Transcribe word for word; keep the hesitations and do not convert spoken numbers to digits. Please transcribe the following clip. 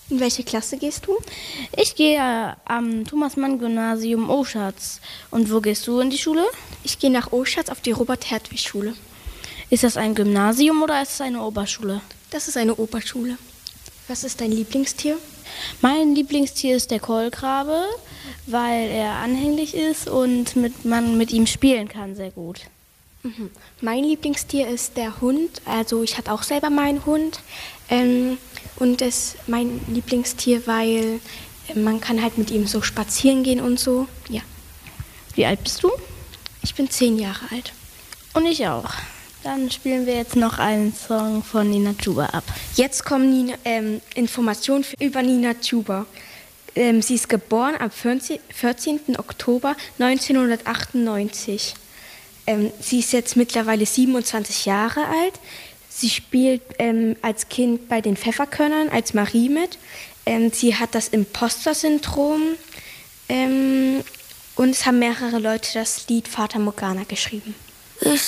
In welche Klasse gehst du? Ich gehe am Thomas-Mann-Gymnasium Oschatz. Und wo gehst du in die Schule? Ich gehe nach Oschatz auf die Robert-Hertwig-Schule. Ist das ein Gymnasium oder ist es eine Oberschule? Das ist eine Oberschule. Was ist dein Lieblingstier? Mein Lieblingstier ist der Kohlrabe, weil er anhänglich ist und mit, man mit ihm spielen kann sehr gut. Mhm. Mein Lieblingstier ist der Hund. Also ich hatte auch selber meinen Hund. Ähm, und das ist mein Lieblingstier, weil man kann halt mit ihm so spazieren gehen und so. Ja. Wie alt bist du? Ich bin zehn Jahre alt. Und ich auch. Dann spielen wir jetzt noch einen Song von Nina Chuba ab. Jetzt kommen Nina, ähm, Informationen über Nina Chuba. Ähm, sie ist geboren am vierzehnten Oktober neunzehnhundertachtundneunzig. Ähm, sie ist jetzt mittlerweile siebenundzwanzig Jahre alt. Sie spielt ähm, als Kind bei den Pfefferkörnern als Marie mit. Ähm, sie hat das Imposter-Syndrom ähm, und es haben mehrere Leute das Lied Fata Morgana geschrieben. Ich